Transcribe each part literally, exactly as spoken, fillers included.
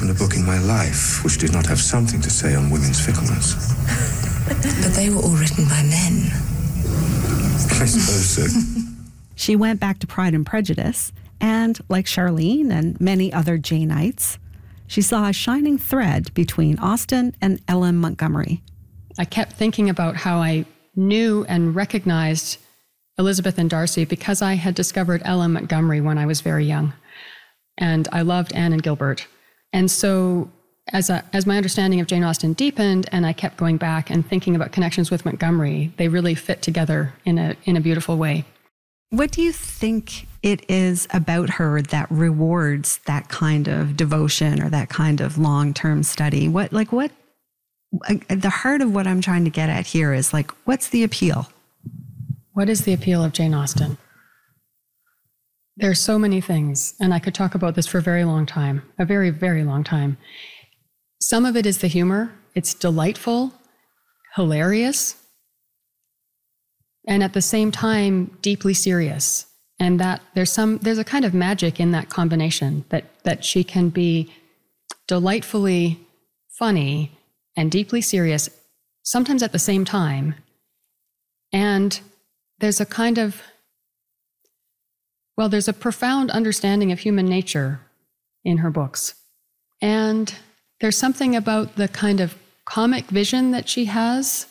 opened a book in my life which did not have something to say on women's fickleness. But they were all written by men. I suppose so. She went back to Pride and Prejudice, and like Charlene and many other Janeites, she saw a shining thread between Austen and L M Montgomery. I kept thinking about how I knew and recognized Elizabeth and Darcy because I had discovered L M Montgomery when I was very young. And I loved Anne and Gilbert. And so as a, as my understanding of Jane Austen deepened and I kept going back and thinking about connections with Montgomery, they really fit together in a in a beautiful way. What do you think it is about her that rewards that kind of devotion or that kind of long-term study? What, like what, the heart of what I'm trying to get at here is like, what's the appeal? What is the appeal of Jane Austen? There are so many things, and I could talk about this for a very long time, a very, very long time. Some of it is the humor. It's delightful, hilarious, and at the same time, deeply serious. And that there's some, there's a kind of magic in that combination, that that she can be delightfully funny and deeply serious, sometimes at the same time. And there's a kind of, well, there's a profound understanding of human nature in her books. And there's something about the kind of comic vision that she has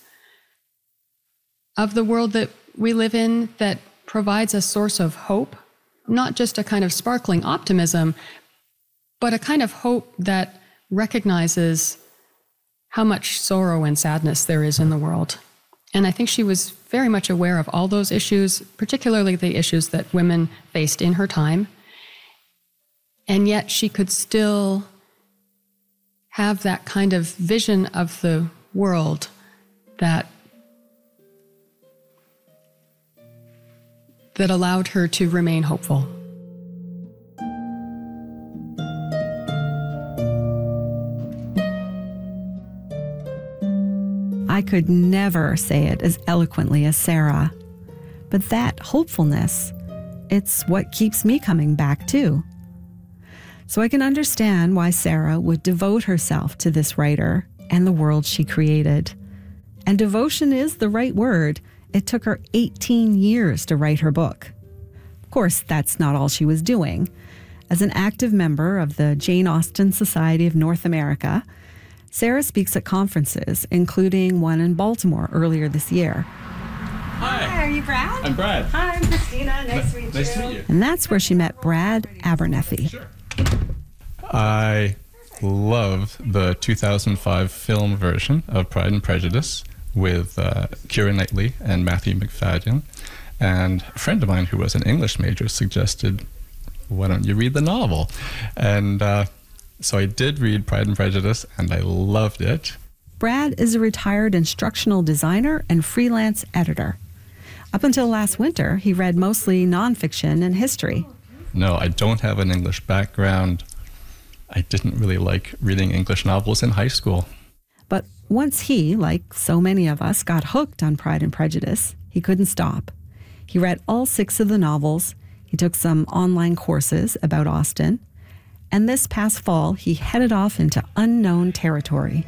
of the world that we live in that provides a source of hope, not just a kind of sparkling optimism, but a kind of hope that recognizes how much sorrow and sadness there is in the world. And I think she was very much aware of all those issues, particularly the issues that women faced in her time. And yet she could still have that kind of vision of the world that that allowed her to remain hopeful. I could never say it as eloquently as Sarah, but that hopefulness, it's what keeps me coming back too. So I can understand why Sarah would devote herself to this writer and the world she created. And devotion is the right word. It took her eighteen years to write her book. Of course, that's not all she was doing. As an active member of the Jane Austen Society of North America, Sarah speaks at conferences, including one in Baltimore earlier this year. Hi. Hi, are you Brad? I'm Brad. Hi, I'm Christina. Nice to meet you. Nice to meet you. And that's where she met Brad Abernethy. Sure. I love the two thousand five film version of Pride and Prejudice with uh, Keira Knightley and Matthew McFadden. And a friend of mine who was an English major suggested, why don't you read the novel? And uh, so I did read Pride and Prejudice, and I loved it. Brad is a retired instructional designer and freelance editor. Up until last winter, he read mostly nonfiction and history. No, I don't have an English background. I didn't really like reading English novels in high school. But once he, like so many of us, got hooked on Pride and Prejudice, he couldn't stop. He read all six of the novels, he took some online courses about Austen, and this past fall, he headed off into unknown territory.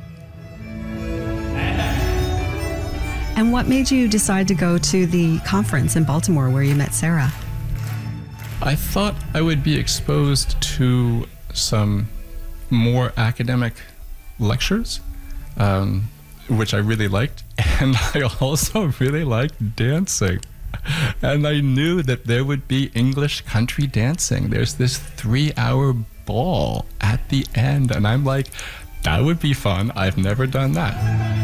And what made you decide to go to the conference in Baltimore where you met Sarah? I thought I would be exposed to some more academic lectures, um, which I really liked. And I also really liked dancing. And I knew that there would be English country dancing. There's this three-hour ball at the end. And I'm like, that would be fun. I've never done that.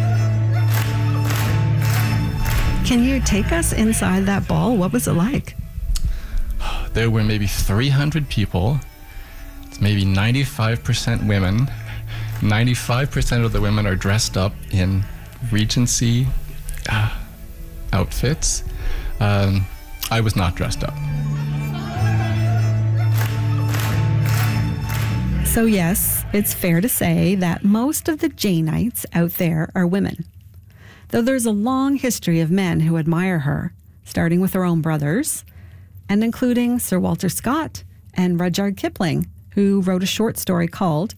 Can you take us inside that ball? What was it like? There were maybe three hundred people. It's maybe ninety-five percent women. ninety-five percent of the women are dressed up in Regency uh, outfits. Um, I was not dressed up. So yes, it's fair to say that most of the Janeites out there are women. Though there's a long history of men who admire her, starting with her own brothers, and including Sir Walter Scott and Rudyard Kipling, who wrote a short story called